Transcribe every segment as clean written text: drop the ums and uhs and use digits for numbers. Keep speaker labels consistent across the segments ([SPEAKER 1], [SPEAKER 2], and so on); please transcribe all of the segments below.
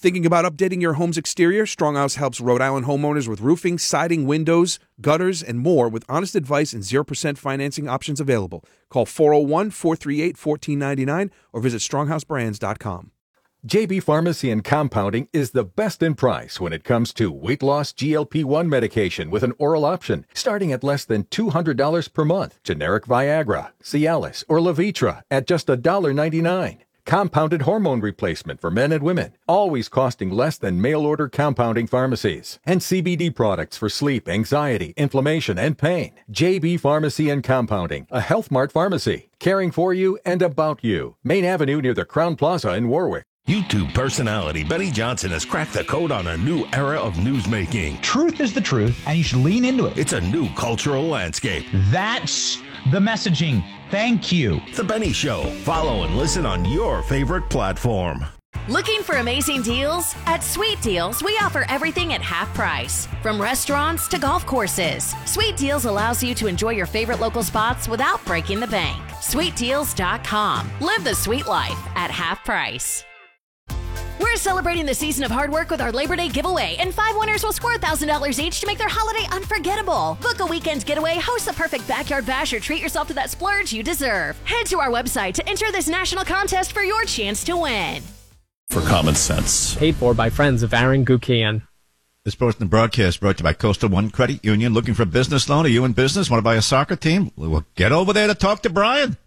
[SPEAKER 1] Thinking about updating your home's exterior? Stronghouse helps Rhode Island homeowners with roofing, siding, windows, gutters, and more with honest advice and 0% financing options available. Call 401-438-1499 or visit stronghouseBrands.com.
[SPEAKER 2] JB Pharmacy and Compounding is the best in price when it comes to weight loss GLP-1 medication with an oral option, starting at less than $200 per month. Generic Viagra, Cialis, or Levitra at just $1.99. Compounded hormone replacement for men and women, always costing less than mail-order compounding pharmacies. And CBD products for sleep, anxiety, inflammation, and pain. JB Pharmacy and Compounding, a Health Mart pharmacy, caring for you and about you. Main Avenue near the Crowne Plaza in Warwick.
[SPEAKER 3] YouTube personality Benny Johnson has cracked the code on a new era of newsmaking.
[SPEAKER 4] Truth is the truth, and you should lean into it.
[SPEAKER 3] It's a new cultural landscape.
[SPEAKER 4] That's the messaging. Thank you.
[SPEAKER 3] The Benny Show. Follow and listen on your favorite platform.
[SPEAKER 5] Looking for amazing deals? At Sweet Deals, we offer everything at half price. From restaurants to golf courses, Sweet Deals allows you to enjoy your favorite local spots without breaking the bank. SweetDeals.com. Live the sweet life at half price. We're celebrating the season of hard work with our Labor Day giveaway, and 5 winners will score $1,000 each to make their holiday unforgettable. Book a weekend getaway, host the perfect backyard bash, or treat yourself to that splurge you deserve. Head to our website to enter this national contest for your chance to win.
[SPEAKER 6] For common sense.
[SPEAKER 7] Paid for by friends of Aaron Gukian.
[SPEAKER 8] This portion of the broadcast brought to you by Coastal One Credit Union. Looking for a business loan? Are you in business? Want to buy a soccer team? Well, get over there to talk to Brian.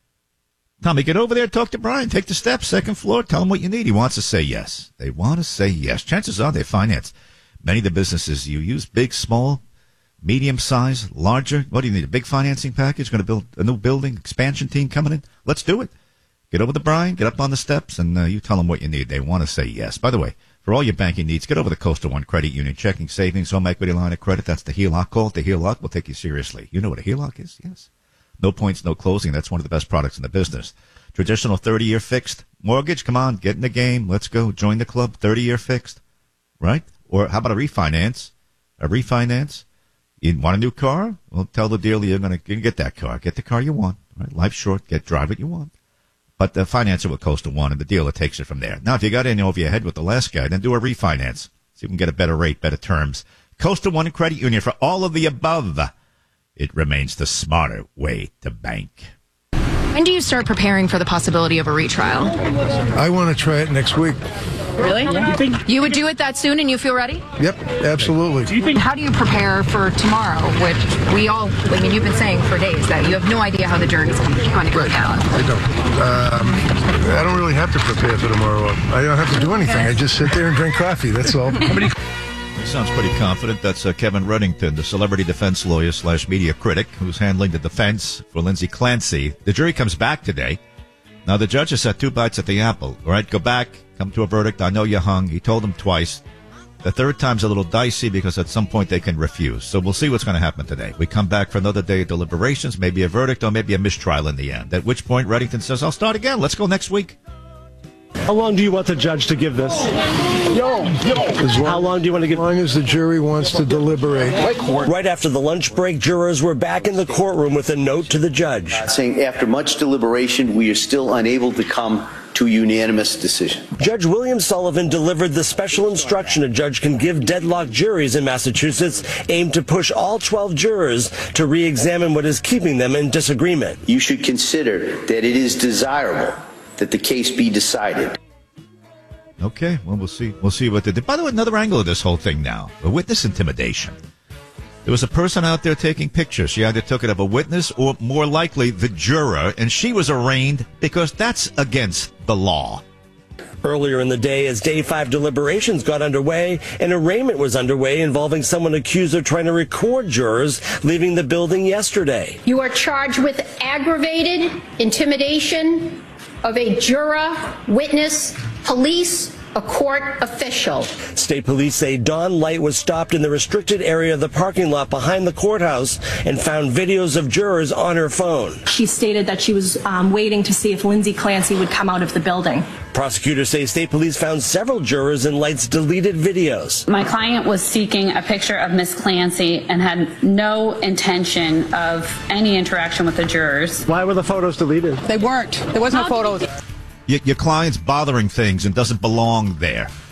[SPEAKER 8] Tommy, get over there and talk to Brian. Take the steps, second floor. Tell him what you need. He wants to say yes. They want to say yes. Chances are they finance many of the businesses you use, big, small, medium size, larger. What do you need? A big financing package? Going to build a new building, expansion team coming in? Let's do it. Get over to Brian, get up on the steps, and you tell them what you need. They want to say yes. By the way, for all your banking needs, get over to Coastal One Credit Union. Checking, savings, home equity line of credit. That's the HELOC. Call it the HELOC. We'll take you seriously. You know what a HELOC is? Yes. No points, no closing. That's one of the best products in the business. Traditional 30-year fixed mortgage. Come on, get in the game. Let's go. Join the club. 30-year fixed, right? Or how about a refinance? A refinance. You want a new car? Well, tell the dealer you're going to get that car. Get the car you want. Right? Life's short. Drive what you want. But finance it with Coastal One, and the dealer takes it from there. Now, if you got in over your head with the last guy, then do a refinance. So you can get a better rate, better terms. Coastal One Credit Union for all of the above. It remains the smarter way to bank.
[SPEAKER 9] When do you start preparing for the possibility of a retrial?
[SPEAKER 10] I want to try it next week.
[SPEAKER 9] Really? Yeah. You would do it that soon and you feel ready?
[SPEAKER 10] Yep, absolutely.
[SPEAKER 9] How do you prepare for tomorrow, which you've been saying for days that you have no idea how the jury's going to go down.
[SPEAKER 10] I don't. I don't really have to prepare for tomorrow. I don't have to do anything. I just sit there and drink coffee, that's all.
[SPEAKER 8] He sounds pretty confident. That's Kevin Reddington, the celebrity defense lawyer / media critic who's handling the defense for Lindsay Clancy. The jury comes back today. Now, the judge has had 2 bites at the apple. All right, go back, come to a verdict. I know you hung. He told them twice. The third time's a little dicey because at some point they can refuse. So we'll see what's going to happen today. We come back for another day of deliberations, maybe a verdict or maybe a mistrial in the end. At which point Reddington says, I'll start again. Let's go next week.
[SPEAKER 11] How long do you want the judge to give this? How long do you want to give?
[SPEAKER 10] As long as the jury wants to deliberate.
[SPEAKER 11] Right after the lunch break, jurors were back in the courtroom with a note to the judge.
[SPEAKER 12] Saying after much deliberation, we are still unable to come to a unanimous decision.
[SPEAKER 11] Judge William Sullivan delivered the special instruction a judge can give deadlocked juries in Massachusetts, aimed to push all 12 jurors to re-examine what is keeping them in disagreement.
[SPEAKER 12] You should consider that it is desirable that the case be decided.
[SPEAKER 8] Okay, well, we'll see. We'll see what they did. By the way, another angle of this whole thing now, a witness intimidation. There was a person out there taking pictures. She either took it of a witness or, more likely, the juror, and she was arraigned because that's against the law.
[SPEAKER 11] Earlier in the day, as Day 5 deliberations got underway, an arraignment was underway involving someone accused of trying to record jurors leaving the building yesterday.
[SPEAKER 13] You are charged with aggravated intimidation of a juror, witness, police, a court official.
[SPEAKER 11] State police say Dawn Light was stopped in the restricted area of the parking lot behind the courthouse and found videos of jurors on her phone.
[SPEAKER 14] She stated that she was waiting to see if Lindsay Clancy would come out of the building.
[SPEAKER 11] Prosecutors say state police found several jurors in Light's deleted videos.
[SPEAKER 15] My client was seeking a picture of Miss Clancy and had no intention of any interaction with the jurors.
[SPEAKER 11] Why were the photos deleted?
[SPEAKER 16] They weren't. There was no photos.
[SPEAKER 8] Your client's bothering things and doesn't belong there.